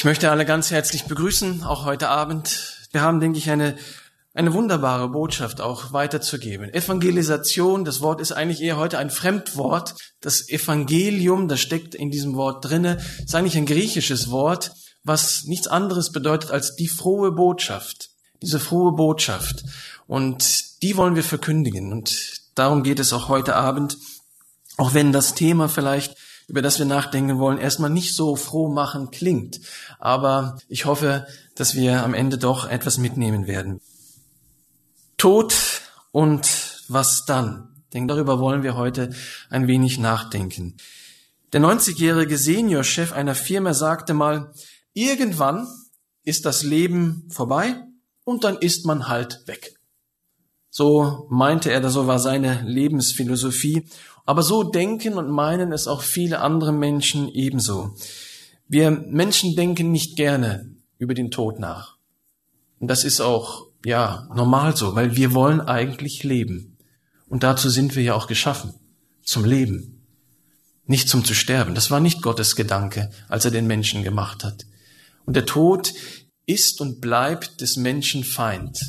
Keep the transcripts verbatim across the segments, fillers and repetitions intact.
möchte alle ganz herzlich begrüßen, auch heute Abend. Wir haben, denke ich, eine, eine wunderbare Botschaft auch weiterzugeben. Evangelisation, das Wort ist eigentlich eher heute ein Fremdwort. Das Evangelium, das steckt in diesem Wort drinne, ist eigentlich ein griechisches Wort, was nichts anderes bedeutet als die frohe Botschaft. Diese frohe Botschaft. Und die wollen wir verkündigen. Und darum geht es auch heute Abend. Auch wenn das Thema vielleicht, über das wir nachdenken wollen, erstmal nicht so frohmachend klingt. Aber ich hoffe, dass wir am Ende doch etwas mitnehmen werden. Tod und was dann? Ich denke, darüber wollen wir heute ein wenig nachdenken. Der neunzigjährige Seniorchef einer Firma sagte mal, irgendwann ist das Leben vorbei und dann ist man halt weg. So meinte er, so war seine Lebensphilosophie. Aber so denken und meinen es auch viele andere Menschen ebenso. Wir Menschen denken nicht gerne über den Tod nach. Und das ist auch, ja, normal so, weil wir wollen eigentlich leben. Und dazu sind wir ja auch geschaffen, zum Leben. Nicht zum zu sterben. Das war nicht Gottes Gedanke, als er den Menschen gemacht hat. Und der Tod ist und bleibt des Menschen Feind.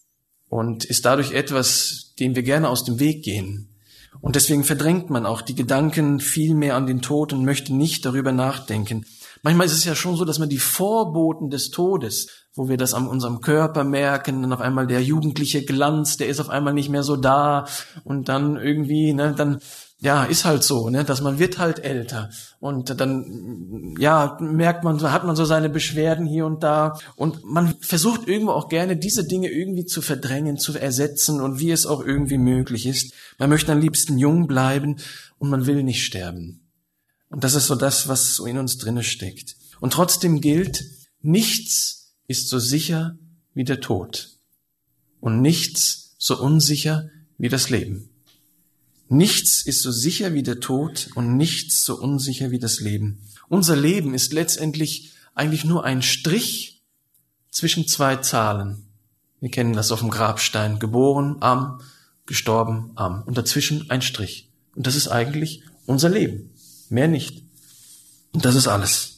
Und ist dadurch etwas, dem wir gerne aus dem Weg gehen. Und deswegen verdrängt man auch die Gedanken viel mehr an den Tod und möchte nicht darüber nachdenken. Manchmal ist es ja schon so, dass man die Vorboten des Todes, wo wir das an unserem Körper merken, dann auf einmal der jugendliche Glanz, der ist auf einmal nicht mehr so da und dann irgendwie, ne, dann, ja, ist halt so, ne, dass man wird halt älter und dann, ja, merkt man, hat man so seine Beschwerden hier und da und man versucht irgendwo auch gerne diese Dinge irgendwie zu verdrängen, zu ersetzen und wie es auch irgendwie möglich ist. Man möchte am liebsten jung bleiben und man will nicht sterben. Und das ist so das, was so in uns drinne steckt. Und trotzdem gilt, nichts ist so sicher wie der Tod und nichts so unsicher wie das Leben. Nichts ist so sicher wie der Tod und nichts so unsicher wie das Leben. Unser Leben ist letztendlich eigentlich nur ein Strich zwischen zwei Zahlen. Wir kennen das auf dem Grabstein. Geboren am, gestorben am. Und dazwischen ein Strich. Und das ist eigentlich unser Leben. Mehr nicht. Und das ist alles.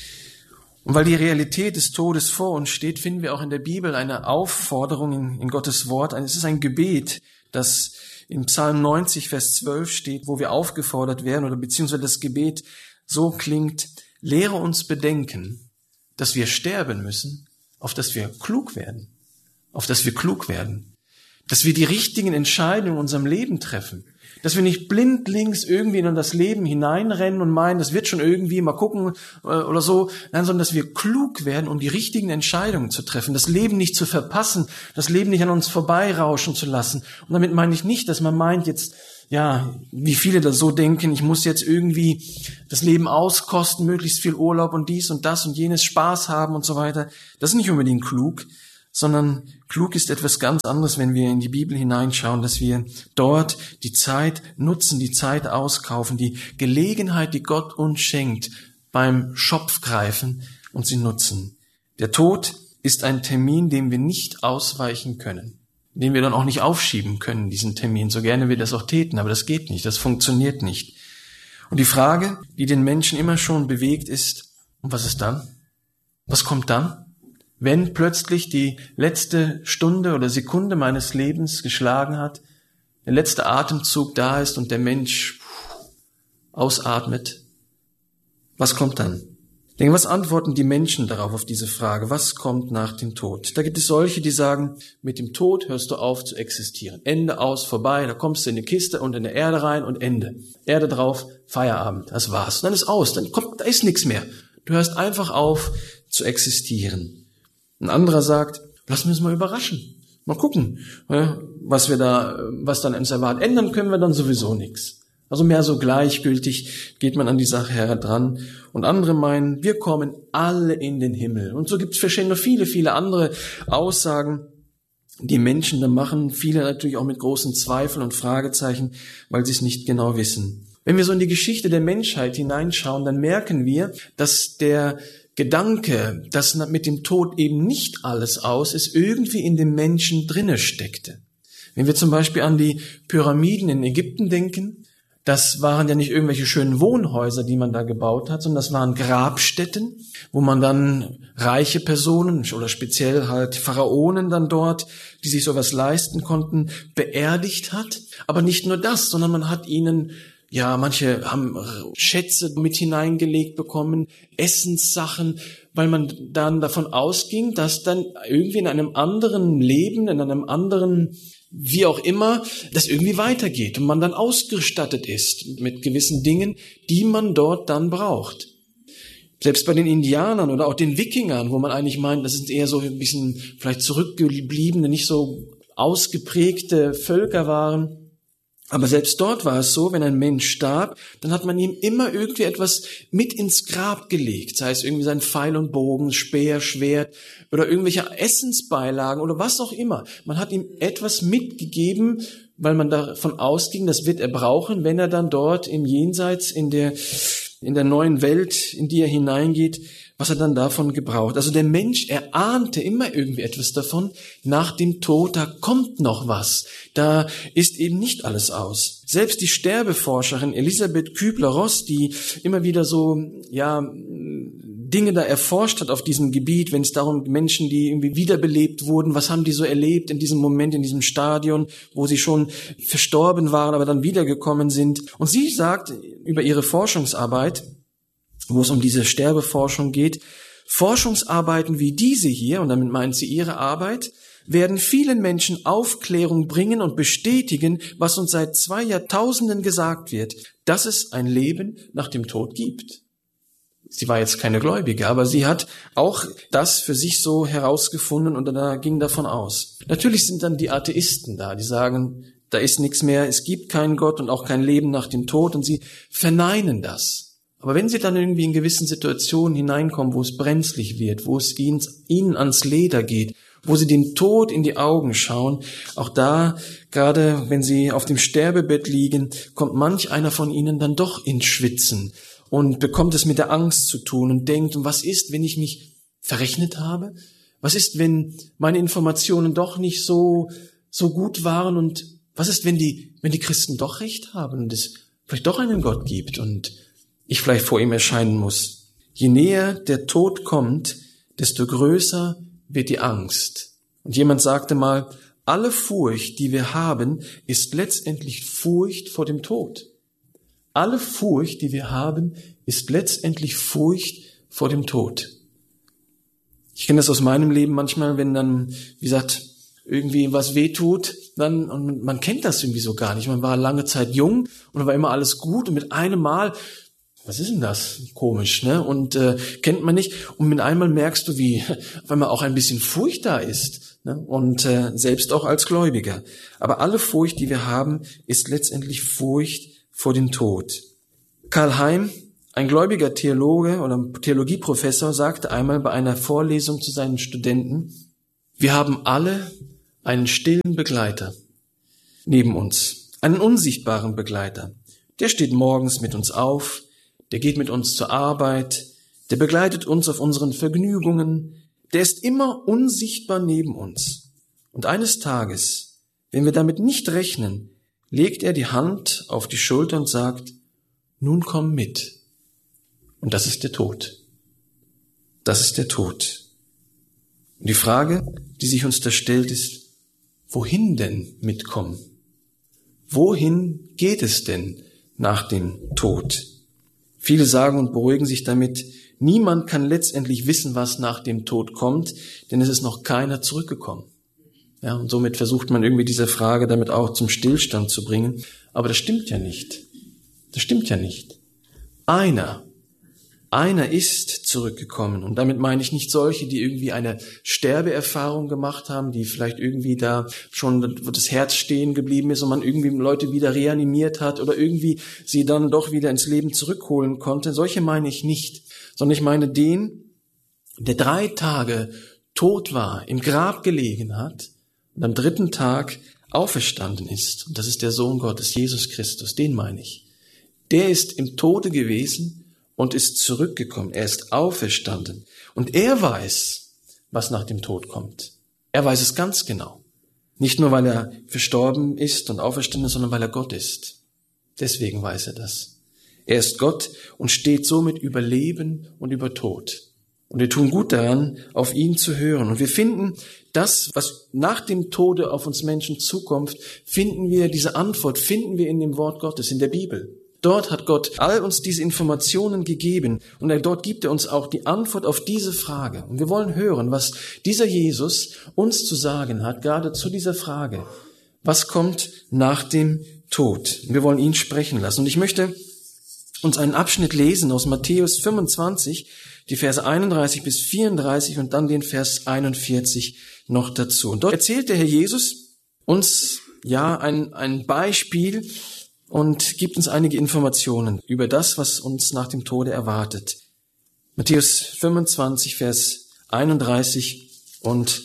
Und weil die Realität des Todes vor uns steht, finden wir auch in der Bibel eine Aufforderung in, in Gottes Wort. Es ist ein Gebet, das in Psalm neunzig, Vers zwölf steht, wo wir aufgefordert werden, oder beziehungsweise das Gebet so klingt, lehre uns bedenken, dass wir sterben müssen, auf dass wir klug werden, auf dass wir klug werden, dass wir die richtigen Entscheidungen in unserem Leben treffen, dass wir nicht blindlings irgendwie in das Leben hineinrennen und meinen, das wird schon irgendwie, mal gucken oder so, nein, sondern dass wir klug werden, um die richtigen Entscheidungen zu treffen, das Leben nicht zu verpassen, das Leben nicht an uns vorbeirauschen zu lassen. Und damit meine ich nicht, dass man meint jetzt, ja, wie viele das so denken, ich muss jetzt irgendwie das Leben auskosten, möglichst viel Urlaub und dies und das und jenes, Spaß haben und so weiter. Das ist nicht unbedingt klug, sondern klug ist etwas ganz anderes, wenn wir in die Bibel hineinschauen, dass wir dort die Zeit nutzen, die Zeit auskaufen, die Gelegenheit, die Gott uns schenkt, beim Schopf greifen und sie nutzen. Der Tod ist ein Termin, dem wir nicht ausweichen können, den wir dann auch nicht aufschieben können, diesen Termin, so gerne wir das auch täten, aber das geht nicht, das funktioniert nicht. Und die Frage, die den Menschen immer schon bewegt, ist, und was ist dann? Was kommt dann? Wenn plötzlich die letzte Stunde oder Sekunde meines Lebens geschlagen hat, der letzte Atemzug da ist und der Mensch ausatmet, was kommt dann? Ich denke, was antworten die Menschen darauf, auf diese Frage? Was kommt nach dem Tod? Da gibt es solche, die sagen, mit dem Tod hörst du auf zu existieren. Ende, aus, vorbei, da kommst du in eine Kiste und in der Erde rein und Ende. Erde drauf, Feierabend, das war's. Dann ist aus, dann kommt, da ist nichts mehr. Du hörst einfach auf zu existieren. Ein anderer sagt, lassen wir uns mal überraschen. Mal gucken, was wir da, was dann uns erwartet. Ändern können wir dann sowieso nichts. Also mehr so gleichgültig geht man an die Sache heran. Und andere meinen, wir kommen alle in den Himmel. Und so gibt es verschiedene, viele, viele andere Aussagen, die Menschen da machen. Viele natürlich auch mit großen Zweifeln und Fragezeichen, weil sie es nicht genau wissen. Wenn wir so in die Geschichte der Menschheit hineinschauen, dann merken wir, dass der Gedanke, dass mit dem Tod eben nicht alles aus ist, irgendwie in dem Menschen drinne steckte. Wenn wir zum Beispiel an die Pyramiden in Ägypten denken, Das waren ja nicht irgendwelche schönen Wohnhäuser, die man da gebaut hat, sondern das waren Grabstätten, wo man dann reiche Personen oder speziell halt Pharaonen dann dort, die sich sowas leisten konnten, beerdigt hat. Aber nicht nur das, sondern man hat ihnen, ja, manche haben Schätze mit hineingelegt bekommen, Essenssachen, weil man dann davon ausging, dass dann irgendwie in einem anderen Leben, in einem anderen wie auch immer, das irgendwie weitergeht und man dann ausgestattet ist mit gewissen Dingen, die man dort dann braucht. Selbst bei den Indianern oder auch den Wikingern, wo man eigentlich meint, das sind eher so ein bisschen vielleicht zurückgebliebene, nicht so ausgeprägte Völker waren. Aber selbst dort war es so, wenn ein Mensch starb, dann hat man ihm immer irgendwie etwas mit ins Grab gelegt. Sei es irgendwie sein Pfeil und Bogen, Speer, Schwert oder irgendwelche Essensbeilagen oder was auch immer. Man hat ihm etwas mitgegeben, weil man davon ausging, das wird er brauchen, wenn er dann dort im Jenseits, in der, in der neuen Welt, in die er hineingeht, was er dann davon gebraucht. Also der Mensch, er ahnte immer irgendwie etwas davon. Nach dem Tod, da kommt noch was. Da ist eben nicht alles aus. Selbst die Sterbeforscherin Elisabeth Kübler-Ross, die immer wieder so, ja, Dinge da erforscht hat auf diesem Gebiet, wenn es darum Menschen, die irgendwie wiederbelebt wurden, was haben die so erlebt in diesem Moment, in diesem Stadion, wo sie schon verstorben waren, aber dann wiedergekommen sind. Und sie sagt über ihre Forschungsarbeit, wo es um diese Sterbeforschung geht, Forschungsarbeiten wie diese hier, und damit meint sie ihre Arbeit, werden vielen Menschen Aufklärung bringen und bestätigen, was uns seit zwei Jahrtausenden gesagt wird, dass es ein Leben nach dem Tod gibt. Sie war jetzt keine Gläubige, aber sie hat auch das für sich so herausgefunden und da ging davon aus. Natürlich sind dann die Atheisten da, die sagen, da ist nichts mehr, es gibt keinen Gott und auch kein Leben nach dem Tod und sie verneinen das. Aber wenn sie dann irgendwie in gewissen Situationen hineinkommen, wo es brenzlig wird, wo es ihnen, ihnen ans Leder geht, wo sie dem Tod in die Augen schauen, auch da, gerade wenn sie auf dem Sterbebett liegen, kommt manch einer von ihnen dann doch ins Schwitzen und bekommt es mit der Angst zu tun und denkt, und was ist, wenn ich mich verrechnet habe? Was ist, wenn meine Informationen doch nicht so, so gut waren? Und was ist, wenn die, wenn die Christen doch recht haben und es vielleicht doch einen Gott gibt und ich vielleicht vor ihm erscheinen muss? Je näher der Tod kommt, desto größer wird die Angst. Und jemand sagte mal, alle Furcht, die wir haben, ist letztendlich Furcht vor dem Tod. Alle Furcht, die wir haben, ist letztendlich Furcht vor dem Tod. Ich kenne das aus meinem Leben manchmal, wenn dann, wie gesagt, irgendwie was wehtut, dann, und man kennt das irgendwie so gar nicht. Man war lange Zeit jung und dann war immer alles gut und mit einem Mal, was ist denn das? Komisch, ne? Und äh, kennt man nicht. Und mit einmal merkst du, wie auf einmal auch ein bisschen Furcht da ist. Ne? Und äh, selbst auch als Gläubiger. Aber alle Furcht, die wir haben, ist letztendlich Furcht vor dem Tod. Karl Heim, ein gläubiger Theologe oder Theologieprofessor, sagte einmal bei einer Vorlesung zu seinen Studenten, wir haben alle einen stillen Begleiter neben uns, einen unsichtbaren Begleiter. Der steht morgens mit uns auf, der geht mit uns zur Arbeit, der begleitet uns auf unseren Vergnügungen, der ist immer unsichtbar neben uns. Und eines Tages, wenn wir damit nicht rechnen, legt er die Hand auf die Schulter und sagt, nun komm mit. Und das ist der Tod. Das ist der Tod. Und die Frage, die sich uns da stellt, ist, wohin denn mitkommen? Wohin geht es denn nach dem Tod? Viele sagen und beruhigen sich damit, niemand kann letztendlich wissen, was nach dem Tod kommt, denn es ist noch keiner zurückgekommen. Ja, und somit versucht man irgendwie diese Frage damit auch zum Stillstand zu bringen. Aber das stimmt ja nicht. Das stimmt ja nicht. Einer, einer ist zurückgekommen. Und damit meine ich nicht solche, die irgendwie eine Sterbeerfahrung gemacht haben, die vielleicht irgendwie da schon das Herz stehen geblieben ist und man irgendwie Leute wieder reanimiert hat oder irgendwie sie dann doch wieder ins Leben zurückholen konnte. Solche meine ich nicht. Sondern ich meine den, der drei Tage tot war, im Grab gelegen hat, und am dritten Tag auferstanden ist. Und das ist der Sohn Gottes, Jesus Christus, den meine ich. Der ist im Tode gewesen und ist zurückgekommen. Er ist auferstanden. Und er weiß, was nach dem Tod kommt. Er weiß es ganz genau. Nicht nur, weil er verstorben ist und auferstanden ist, sondern weil er Gott ist. Deswegen weiß er das. Er ist Gott und steht somit über Leben und über Tod. Und wir tun gut daran, auf ihn zu hören. Und wir finden das, was nach dem Tode auf uns Menschen zukommt, finden wir, diese Antwort finden wir in dem Wort Gottes, in der Bibel. Dort hat Gott all uns diese Informationen gegeben und dort gibt er uns auch die Antwort auf diese Frage. Und wir wollen hören, was dieser Jesus uns zu sagen hat, gerade zu dieser Frage. Was kommt nach dem Tod? Wir wollen ihn sprechen lassen. Und ich möchte uns einen Abschnitt lesen aus Matthäus fünfundzwanzig, die Verse einunddreißig bis vierunddreißig und dann den Vers einundvierzig noch dazu. Und dort erzählt der Herr Jesus uns ja ein, ein Beispiel und gibt uns einige Informationen über das, was uns nach dem Tode erwartet. Matthäus fünfundzwanzig, Vers einunddreißig und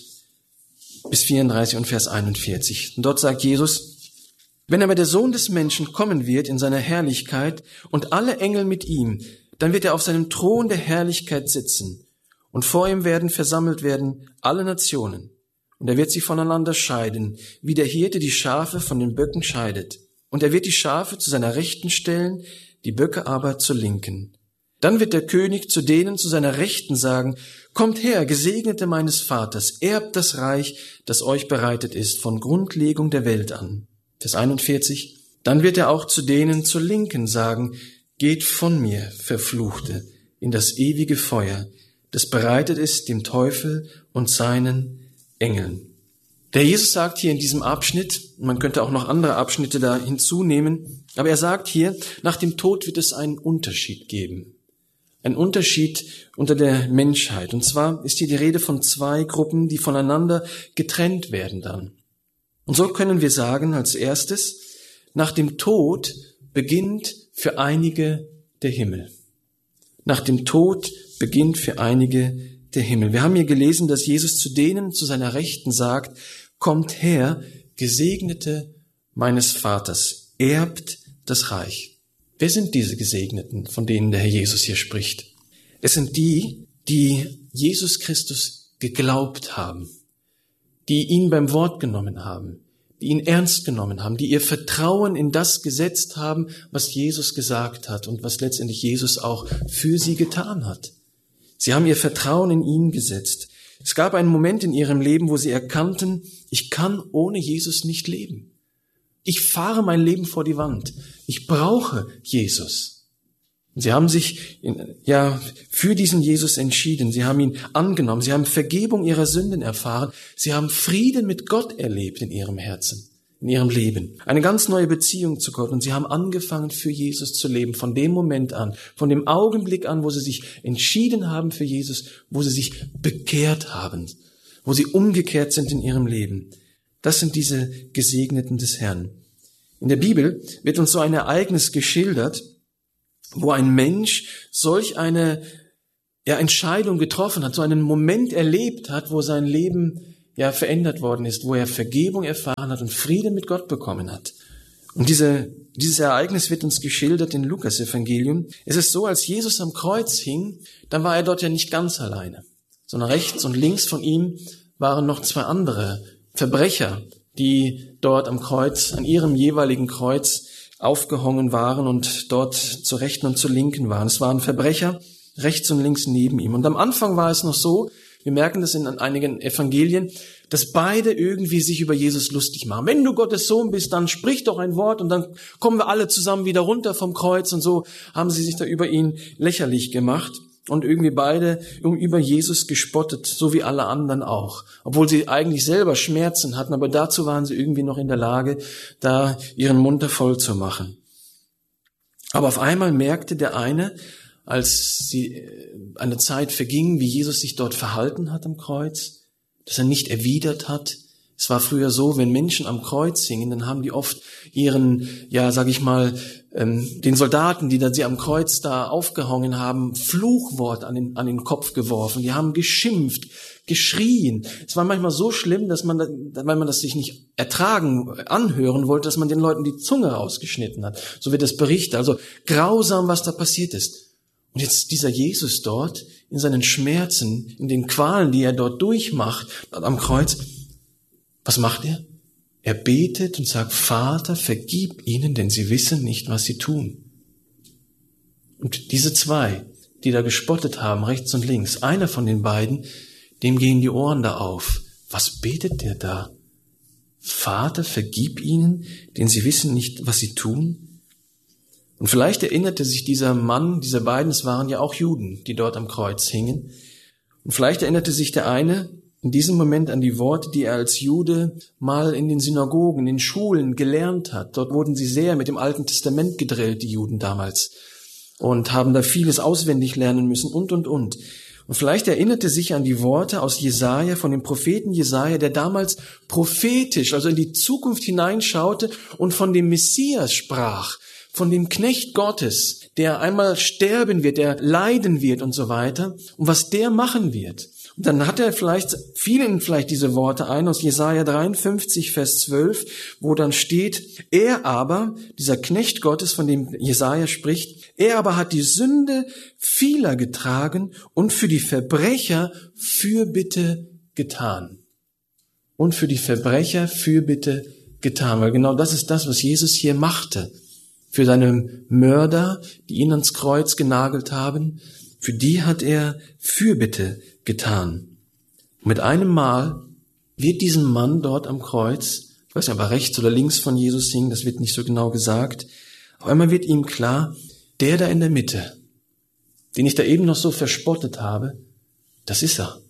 bis vierunddreißig und Vers einundvierzig. Und dort sagt Jesus: Wenn aber der Sohn des Menschen kommen wird in seiner Herrlichkeit und alle Engel mit ihm, dann wird er auf seinem Thron der Herrlichkeit sitzen und vor ihm werden versammelt werden alle Nationen. Und er wird sie voneinander scheiden, wie der Hirte die Schafe von den Böcken scheidet. Und er wird die Schafe zu seiner Rechten stellen, die Böcke aber zur Linken. Dann wird der König zu denen zu seiner Rechten sagen: Kommt her, Gesegnete meines Vaters, erbt das Reich, das euch bereitet ist, von Grundlegung der Welt an. Vers einundvierzig. Dann wird er auch zu denen zur Linken sagen: Geht von mir, Verfluchte, in das ewige Feuer, das bereitet ist dem Teufel und seinen Engeln. Der Jesus sagt hier in diesem Abschnitt, man könnte auch noch andere Abschnitte da hinzunehmen, aber er sagt hier, nach dem Tod wird es einen Unterschied geben. Ein Unterschied unter der Menschheit. Und zwar ist hier die Rede von zwei Gruppen, die voneinander getrennt werden dann. Und so können wir sagen, als erstes, nach dem Tod beginnt für einige der Himmel. Nach dem Tod beginnt für einige der Himmel. Wir haben hier gelesen, dass Jesus zu denen zu seiner Rechten sagt: Kommt her, Gesegnete meines Vaters, erbt das Reich. Wer sind diese Gesegneten, von denen der Herr Jesus hier spricht? Es sind die, die Jesus Christus geglaubt haben, die ihn beim Wort genommen haben, die ihn ernst genommen haben, die ihr Vertrauen in das gesetzt haben, was Jesus gesagt hat und was letztendlich Jesus auch für sie getan hat. Sie haben ihr Vertrauen in ihn gesetzt. Es gab einen Moment in ihrem Leben, wo sie erkannten: Ich kann ohne Jesus nicht leben. Ich fahre mein Leben vor die Wand. Ich brauche Jesus. Und sie haben sich in, ja für diesen Jesus entschieden. Sie haben ihn angenommen. Sie haben Vergebung ihrer Sünden erfahren. Sie haben Frieden mit Gott erlebt in ihrem Herzen, in ihrem Leben. Eine ganz neue Beziehung zu Gott. Und sie haben angefangen, für Jesus zu leben. Von dem Moment an, von dem Augenblick an, wo sie sich entschieden haben für Jesus, wo sie sich bekehrt haben, wo sie umgekehrt sind in ihrem Leben. Das sind diese Gesegneten des Herrn. In der Bibel wird uns so ein Ereignis geschildert, wo ein Mensch solch eine ja, Entscheidung getroffen hat, so einen Moment erlebt hat, wo sein Leben ja verändert worden ist, wo er Vergebung erfahren hat und Frieden mit Gott bekommen hat. Und diese, dieses Ereignis wird uns geschildert in Lukas-Evangelium. Es ist so, als Jesus am Kreuz hing, dann war er dort ja nicht ganz alleine, sondern rechts und links von ihm waren noch zwei andere Verbrecher, die dort am Kreuz, an ihrem jeweiligen Kreuz aufgehangen waren und dort zur Rechten und zur Linken waren. Es waren Verbrecher rechts und links neben ihm. Und am Anfang war es noch so, wir merken das in einigen Evangelien, dass beide irgendwie sich über Jesus lustig machen. Wenn du Gottes Sohn bist, dann sprich doch ein Wort und dann kommen wir alle zusammen wieder runter vom Kreuz. Und so haben sie sich da über ihn lächerlich gemacht und irgendwie beide über Jesus gespottet, so wie alle anderen auch. Obwohl sie eigentlich selber Schmerzen hatten, aber dazu waren sie irgendwie noch in der Lage, da ihren Mund voll zu machen. Aber auf einmal merkte der eine, als sie eine Zeit verging, wie Jesus sich dort verhalten hat am Kreuz, dass er nicht erwidert hat. Es war früher so, wenn Menschen am Kreuz hingen, dann haben die oft ihren, ja, sag ich mal, ähm, den Soldaten, die da sie am Kreuz da aufgehangen haben, Fluchwort an den, an den Kopf geworfen. Die haben geschimpft, geschrien. Es war manchmal so schlimm, dass man, weil man das sich nicht ertragen, anhören wollte, dass man den Leuten die Zunge rausgeschnitten hat. So wird das berichtet. Also grausam, was da passiert ist. Und jetzt dieser Jesus dort, in seinen Schmerzen, in den Qualen, die er dort durchmacht, am Kreuz, was macht er? Er betet und sagt, Vater, vergib ihnen, denn sie wissen nicht, was sie tun. Und diese zwei, die da gespottet haben, rechts und links, einer von den beiden, dem gehen die Ohren da auf. Was betet der da? Vater, vergib ihnen, denn sie wissen nicht, was sie tun. Und vielleicht erinnerte sich dieser Mann, diese beiden, es waren ja auch Juden, die dort am Kreuz hingen. Und vielleicht erinnerte sich der eine in diesem Moment an die Worte, die er als Jude mal in den Synagogen, in den Schulen gelernt hat. Dort wurden sie sehr mit dem Alten Testament gedrillt, die Juden damals, und haben da vieles auswendig lernen müssen und, und, und. Und vielleicht erinnerte sich an die Worte aus Jesaja, von dem Propheten Jesaja, der damals prophetisch, also in die Zukunft hineinschaute und von dem Messias sprach, von dem Knecht Gottes, der einmal sterben wird, der leiden wird und so weiter, und was der machen wird. Und dann hat er vielleicht, fielen vielleicht diese Worte ein aus Jesaja dreiundfünfzig, Vers zwölf, wo dann steht, er aber, dieser Knecht Gottes, von dem Jesaja spricht, er aber hat die Sünde vieler getragen und für die Verbrecher Fürbitte getan. Und für die Verbrecher Fürbitte getan, weil genau das ist das, was Jesus hier machte. Für seine Mörder, die ihn ans Kreuz genagelt haben, für die hat er Fürbitte getan. Und mit einem Mal wird diesem Mann dort am Kreuz, ich weiß nicht, ob er rechts oder links von Jesus hing, das wird nicht so genau gesagt, auf einmal wird ihm klar, der da in der Mitte, den ich da eben noch so verspottet habe, das ist er.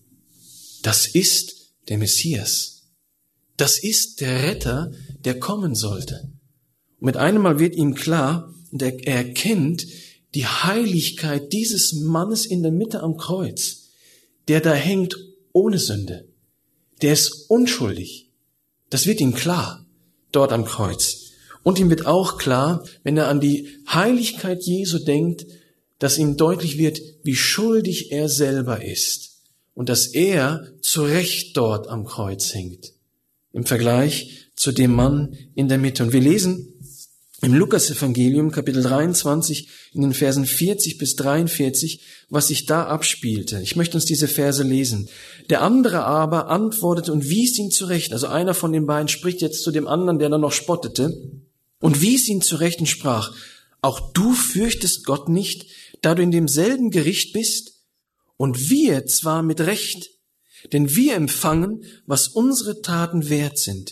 Das ist der Messias. Das ist der Retter, der kommen sollte. Und mit einem Mal wird ihm klar, und er erkennt die Heiligkeit dieses Mannes in der Mitte am Kreuz, der da hängt ohne Sünde. Der ist unschuldig. Das wird ihm klar, dort am Kreuz. Und ihm wird auch klar, wenn er an die Heiligkeit Jesu denkt, dass ihm deutlich wird, wie schuldig er selber ist und dass er zu Recht dort am Kreuz hängt. Im Vergleich zu dem Mann in der Mitte. Und wir lesen im Lukas-Evangelium, Kapitel dreiundzwanzig, in den Versen vierzig bis dreiundvierzig, was sich da abspielte. Ich möchte uns diese Verse lesen. Der andere aber antwortete und wies ihn zurecht. Also einer von den beiden spricht jetzt zu dem anderen, der dann noch spottete, und wies ihn zurecht und sprach, auch du fürchtest Gott nicht, da du in demselben Gericht bist? Und wir zwar mit Recht, denn wir empfangen, was unsere Taten wert sind.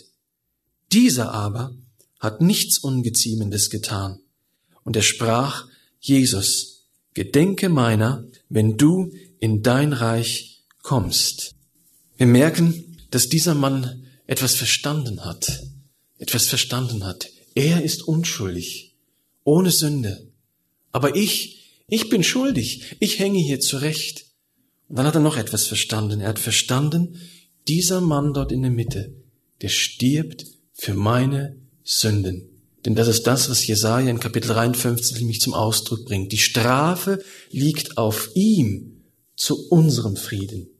Dieser aber hat nichts Ungeziemendes getan. Und er sprach, Jesus, gedenke meiner, wenn du in dein Reich kommst. Wir merken, dass dieser Mann etwas verstanden hat. Etwas verstanden hat. Er ist unschuldig, ohne Sünde. Aber ich, ich bin schuldig. Ich hänge hier zurecht. Und dann hat er noch etwas verstanden. Er hat verstanden, dieser Mann dort in der Mitte, der stirbt für meine Sünden. Denn das ist das, was Jesaja in Kapitel dreiundfünfzig nämlich zum Ausdruck bringt. Die Strafe liegt auf ihm zu unserem Frieden.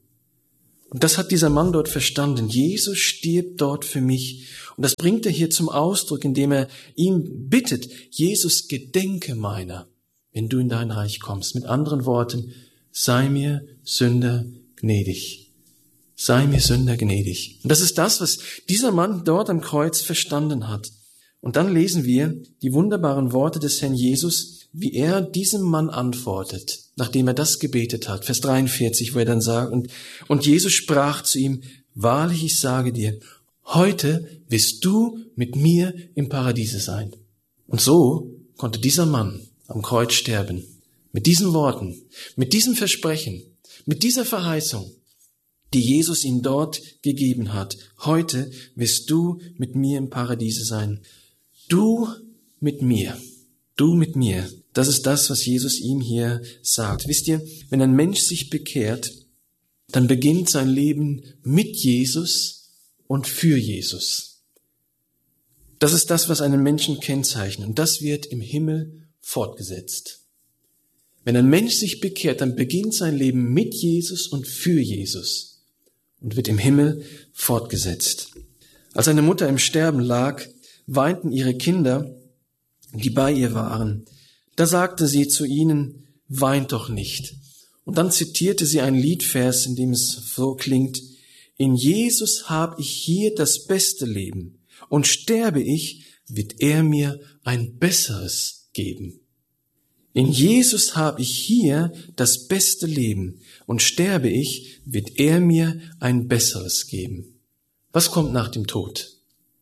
Und das hat dieser Mann dort verstanden. Jesus stirbt dort für mich. Und das bringt er hier zum Ausdruck, indem er ihm bittet, Jesus, gedenke meiner, wenn du in dein Reich kommst. Mit anderen Worten, sei mir Sünder gnädig. Sei mir Sünder gnädig. Und das ist das, was dieser Mann dort am Kreuz verstanden hat. Und dann lesen wir die wunderbaren Worte des Herrn Jesus, wie er diesem Mann antwortet, nachdem er das gebetet hat. Vers dreiundvierzig, wo er dann sagt, und, und Jesus sprach zu ihm, wahrlich, ich sage dir, heute wirst du mit mir im Paradiese sein. Und so konnte dieser Mann am Kreuz sterben. Mit diesen Worten, mit diesem Versprechen, mit dieser Verheißung, die Jesus ihm dort gegeben hat. Heute wirst du mit mir im Paradiese sein. Du mit mir. Du mit mir. Das ist das, was Jesus ihm hier sagt. Wisst ihr, wenn ein Mensch sich bekehrt, dann beginnt sein Leben mit Jesus und für Jesus. Das ist das, was einen Menschen kennzeichnet. Und das wird im Himmel fortgesetzt. Wenn ein Mensch sich bekehrt, dann beginnt sein Leben mit Jesus und für Jesus und wird im Himmel fortgesetzt. Als eine Mutter im Sterben lag, weinten ihre Kinder, die bei ihr waren. Da sagte sie zu ihnen, weint doch nicht. Und dann zitierte sie einen Liedvers, in dem es so klingt, in Jesus hab ich hier das beste Leben Und sterbe ich, wird er mir ein besseres geben. In Jesus habe ich hier das beste Leben. Und sterbe ich, wird er mir ein besseres geben. Was kommt nach dem Tod?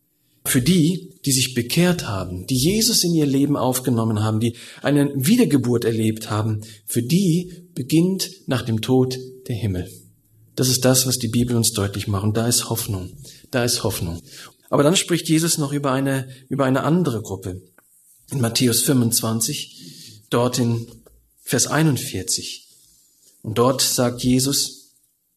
Für die, die sich bekehrt haben, die Jesus in ihr Leben aufgenommen haben, die eine Wiedergeburt erlebt haben, für die beginnt nach dem Tod der Himmel. Das ist das, was die Bibel uns deutlich macht. Und da ist Hoffnung. Da ist Hoffnung. Aber dann spricht Jesus noch über eine, über eine andere Gruppe. In Matthäus fünfundzwanzig, dort in Vers einundvierzig. Und dort sagt Jesus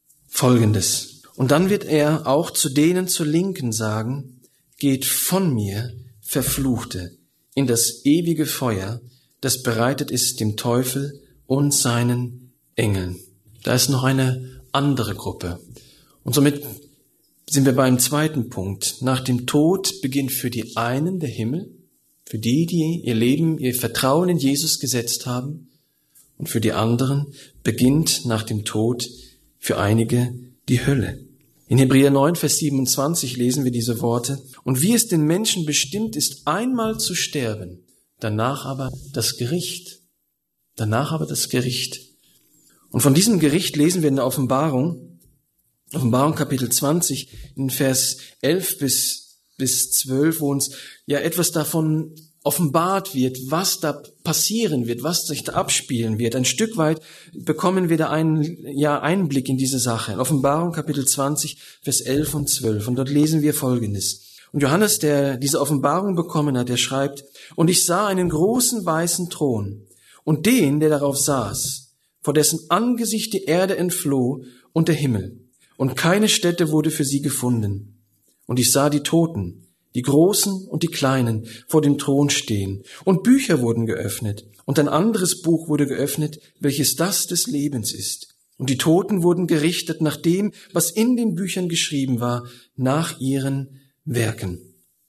Folgendes. Und dann wird er auch zu denen zur Linken sagen, geht von mir, Verfluchte, in das ewige Feuer, das bereitet ist dem Teufel und seinen Engeln. Da ist noch eine andere Gruppe. Und somit sind wir beim zweiten Punkt. Nach dem Tod beginnt für die einen der Himmel, für die, die ihr Leben, ihr Vertrauen in Jesus gesetzt haben, und für die anderen beginnt nach dem Tod für einige die Hölle. In Hebräer neun, Vers siebenundzwanzig lesen wir diese Worte. Und wie es den Menschen bestimmt ist, einmal zu sterben, danach aber das Gericht. Danach aber das Gericht. Und von diesem Gericht lesen wir in der Offenbarung, Offenbarung Kapitel zwanzig, in Vers elf bis, bis zwölf, wo uns ja etwas davon offenbart wird, was da passieren wird, was sich da abspielen wird. Ein Stück weit bekommen wir da einen ja, Einblick in diese Sache. In Offenbarung Kapitel zwanzig, Vers elf und zwölf. Und dort lesen wir Folgendes. Und Johannes, der diese Offenbarung bekommen hat, der schreibt, und ich sah einen großen weißen Thron und den, der darauf saß, vor dessen Angesicht die Erde entfloh und der Himmel. Und keine Stätte wurde für sie gefunden. Und ich sah die Toten, die Großen und die Kleinen, vor dem Thron stehen. Und Bücher wurden geöffnet. Und ein anderes Buch wurde geöffnet, welches das des Lebens ist. Und die Toten wurden gerichtet nach dem, was in den Büchern geschrieben war, nach ihren Werken.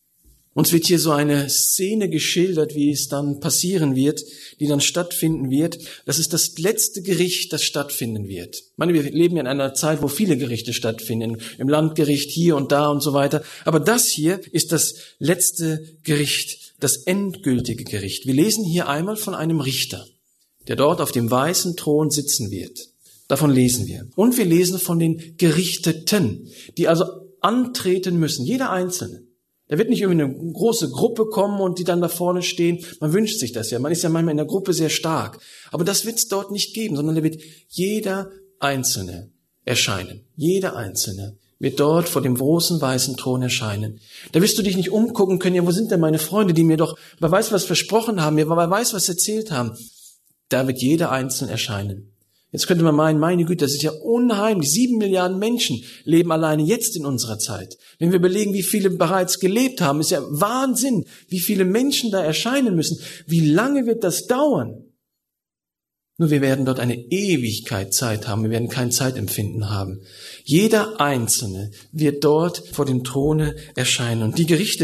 Uns wird hier so eine Szene geschildert, wie es dann passieren wird, die dann stattfinden wird. Das ist das letzte Gericht, das stattfinden wird. Ich meine, wir leben ja in einer Zeit, wo viele Gerichte stattfinden, im Landgericht hier und da und so weiter. Aber das hier ist das letzte Gericht, das endgültige Gericht. Wir lesen hier einmal von einem Richter, der dort auf dem weißen Thron sitzen wird. Davon lesen wir. Und wir lesen von den Gerichteten, die also antreten müssen, jeder Einzelne. Da wird nicht irgendwie eine große Gruppe kommen und die dann da vorne stehen. Man wünscht sich das ja. Man ist ja manchmal in der Gruppe sehr stark. Aber das wird es dort nicht geben, sondern da wird jeder Einzelne erscheinen. Jeder Einzelne wird dort vor dem großen weißen Thron erscheinen. Da wirst du dich nicht umgucken können, ja, wo sind denn meine Freunde, die mir doch, wer weiß, was versprochen haben, wer weiß, was erzählt haben. Da wird jeder Einzelne erscheinen. Jetzt könnte man meinen, meine Güte, das ist ja unheimlich. Sieben Milliarden Menschen leben alleine jetzt in unserer Zeit. Wenn wir überlegen, wie viele bereits gelebt haben, ist ja Wahnsinn, wie viele Menschen da erscheinen müssen. Wie lange wird das dauern? Nur wir werden dort eine Ewigkeit Zeit haben. Wir werden kein Zeitempfinden haben. Jeder Einzelne wird dort vor dem Throne erscheinen. Und die Gerichte